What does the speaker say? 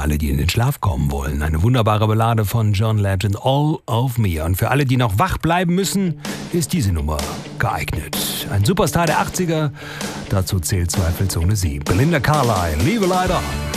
alle, die in den Schlaf kommen wollen. Eine wunderbare Ballade von John Legend, All of Me. Und für alle, die noch wach bleiben müssen, ist diese Nummer geeignet. Ein Superstar der 80er, dazu zählt zweifelsohne sie. Belinda Carlisle, Leave a Light On.